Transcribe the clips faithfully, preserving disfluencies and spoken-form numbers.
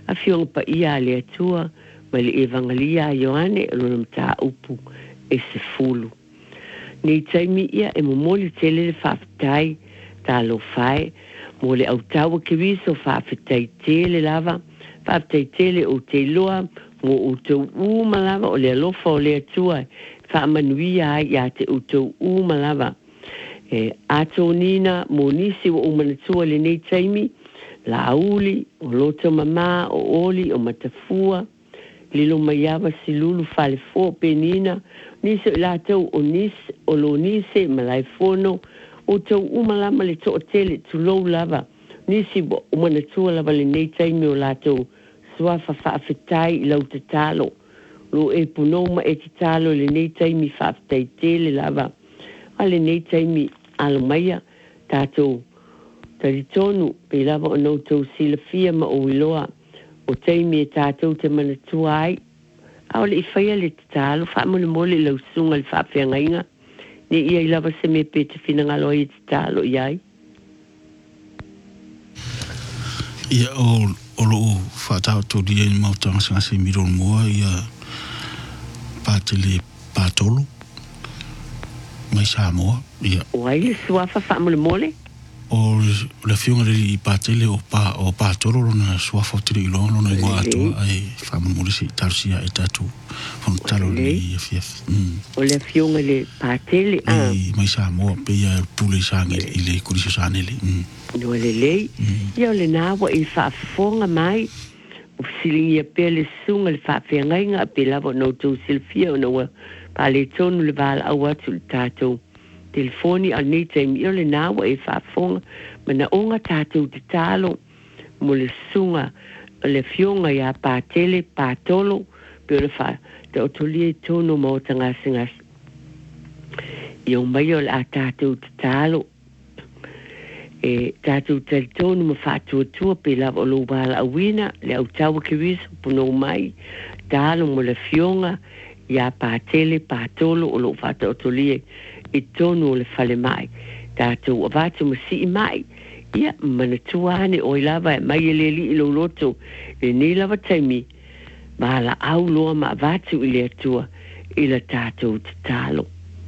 a fionga pa ia le atua ma le evangelia Ioane o lona mata upu e se fulu. Nei taimi ia e momoli tele le whaafitai tā lo whae mo le au tawa ke wiso whaafitai tele lava whaafitai tele o te loa mo o tau uma lava o le alofa o le atua whaamanuia ai ia te o tau uma lava. E ato nina mo nisi o umanatua le nei taimi la auli o loto mama o oli o matafua lilo maiava silulu fale fo penina nisi o lātou o nisi o lo nisi malai fono o tau umalama le to tele tu lou lava nisi o umanatua lava le nei taimi o lātou swafa whaafetai i lau te talo lo e punoma e te talo le nei taimi whaafetai tele lava a le nei taimi alumaya tātou taritonu pe lava o nou tau silafia ma o iloa o taimi e tātou te manatua ai a ole i whaia le te talo whaamole mole lau sunga le whaafeangainga ni ia i lava se me pe te whinangalo i te talo i ai ia o o loo whaatau tō ria ni mautanga sanga se miron mua ia pātele pātolo mai Samoa ia o ai le suafa whaamole mole o le fionga le i pātele o pā o pātolo lona suafa o tiri ilonga lona ingoa atua ai whaamole mole se tarusia e tatu whanu talo le i afiaf o le fionga le pātele i mai Samoa pe ia pule sange i le kuriso sanele no le lei ia le nawa i whaafonga mai o silingi a pe le sunga le whaafeangainga pe lava no tau silfia o nawa pa le tonu le vala au atu le tātou telefoni al nei taimi ia le nawa i whaafonga ma na onga tātou te talo mo le sunga le fionga ia pātele pātolo pe o le wha te otolia i tono mo tangasingas i o mai o le a tātou te talo e tātou taritonu ma whātua pe lava o lo wala awina le au tawa ke wiso puno mai talo mo le fionga ia pātele pātolo o lo whata otolia i tonu o le whale mai tātou avatu ma si mai ia manatuane o i lava e mai e le li i lo loto e nei lava taimi ma la au loa ma avatu i le atua i la tātou te talo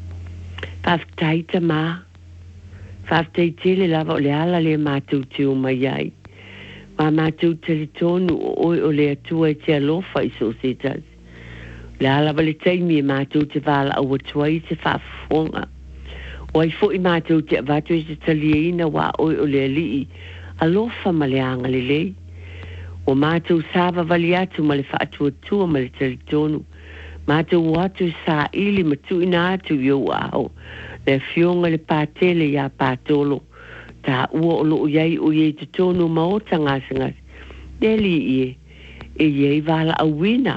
whaftaita maa Whaaftei tele lava o le ala le mātou te o mai ai. Mā mātou tele tonu o oi o le atua e te alofa i societas. Le ala wale taimi e mātou te wala au atua i te whaafonga. O ai fo i mātou te avatu e te talieina wa oi o le alii. Alofa ma le anga le lei. O mātou sāwa wali atu ma le whaatua tua ma le tele tonu. Mātou watu sā ili ma tu ina atu i au aho. Le fionga le pātele ia pātolo. Tā ua o loo iai o iei te tono maota ngasingas. Neli ie, e iei wala awina.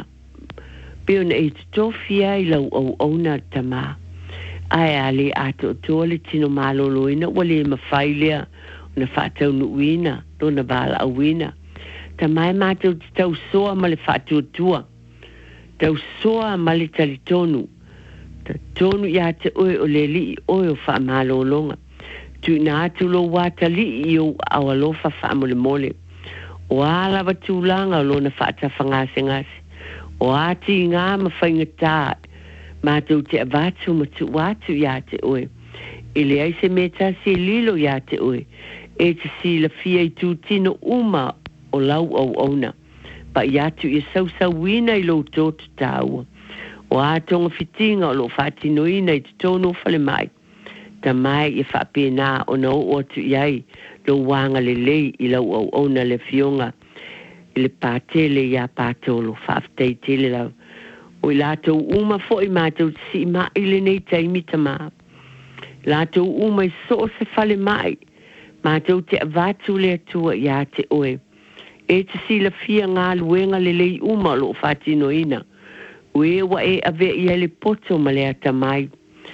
Peo na e te tofia i lau au auna tamā. Ai ale ato tole tino maloloina, wale mawhailea na whaatau nuuina, lona wala awina. Tamai mātou te tau soa ma le whaatua tua. Tau soa ma le talitonu. Ta tonu ia te oe o le li oe o wha malolonga. Tu na atu lo wata li i o awalofa wha mole mole. O ala wa tūlanga o lona wha ta whangase ngase. O ati ngā ma whainga tā. Mātou te avatu ma tu watu ia te oe. E le aise me ta se lilo ia te oe. E te si la fia i tū tino uma o lau au auna. Pa ia tu i sau sau wina i lo tōtu tāua. O atonga fitinga o lo whaatinoina i te tono whale mai. Ta mai i whaapena o na o atu iai lo wanga le lei i lau au ona le fionga i le pātele ia pātolo whaaftei tele lau. O i lātou uma fo i mātou si ma i le nei taimi ta maa. Lātou uma i so se whale mai. Mātou te avatu le atua ia te oe. E te si la fia ngā luenga le lei uma lo whaatinoina. Oe wa e ave i ele poto ma le ata mai.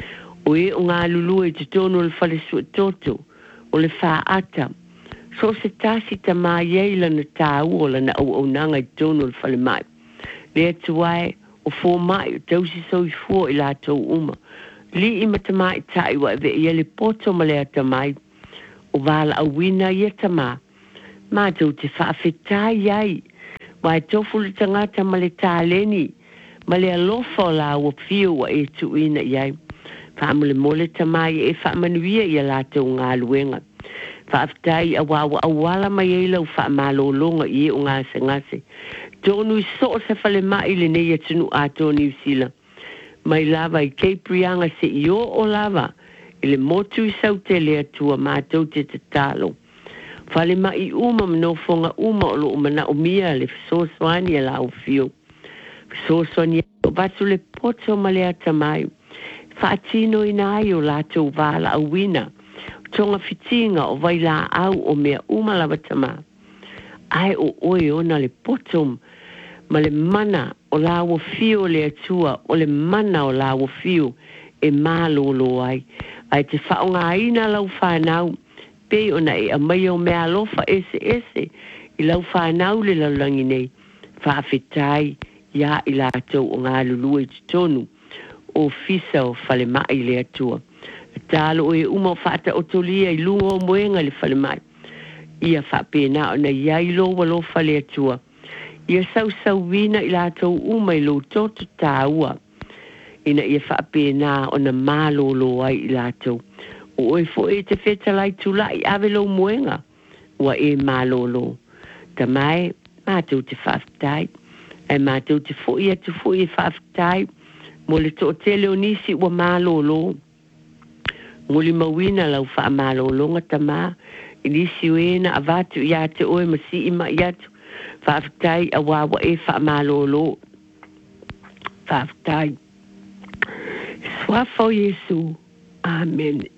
Oe o ngā lulu e te tono le whale sua toto, o le wha ata. So se tasi ta mai ei lana tā ua lana au au nanga i tono le whale mai. Le atu wae o fō mai o tausi sau i fua i lātou uma. Li i mata mai tai wa ave i ele poto ma le ata mai. O wala au wina i ata mai. Mātou te whaafetai ai. Wai tofu le tangata ma le tāleni, ma le alofa o la ua fio wa e tuina iai. Whaamule mole tamai e whaamanuia i a lātou ngā luenga. Whaafitai a wawa awala mai e lau whaamalolonga i e o ngā sangase. Tōnu i so se whale mai le nei atunu ato New Zealand. Mai lava i Keiprianga se i o o lava, i le motu i saute le atua mātou te te talo. Whale mai uma mnofonga uma o lo umana o mia le fisoswani a lau fio. Fisoswani o batu le poto ma le atamai. Whaatino i nai o lātou wala a wina. Tonga fitinga o vai la au o mea uma lava tama. Ai o oe ona le potom, ma le mana o la o fio le atua, o le mana o la o fio e malo lo ai. Ai te whaonga ina lau whanau, pe ona e a mai o mea lofa ese ese, i lau whanau le laulangi nei, whaafetai ia i lātou o ngā lulu e tonu, o fisa o whale mai le atua. Talo e uma whaata o tolia i lunga o moenga le whale mai. Ia whapena o na iai loa lo whale atua. Ia sau sau wina i lātou uma i lo toto tāua. Ina ia whapena o na malo lo ai i lātou. O e fo e te whetalai tula i ave lo moenga. Ua e malo lo. Ta mai, mātou te whaftai. E mātou te fo ia te fo i whaftai. Mo le to tele o nisi ua malo lo. Nguli mawina lau wha malo longa tama. Inisi wena avatu ia te oe masi ima iatu. Whaftai a wawa e wha malo lo. Whaftai. Swafo Yesu. Amen.